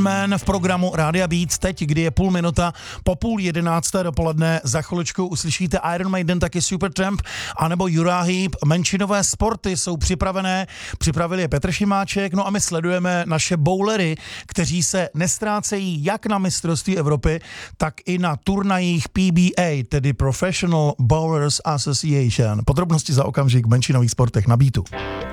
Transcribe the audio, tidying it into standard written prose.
Man v programu Rádia Beats teď, kdy je půl minuta po 10:30 dopoledne. Za chviličku uslyšíte Iron Maiden, taky Supertramp, anebo Uriah Heep. Menšinové sporty jsou připravené, připravili je Petr Šimáček, no a my sledujeme naše bowlery, kteří se nestrácejí jak na mistrovství Evropy, tak i na turnajích PBA, tedy Professional Bowlers Association. Podrobnosti za okamžik v menšinových sportech na Beatu.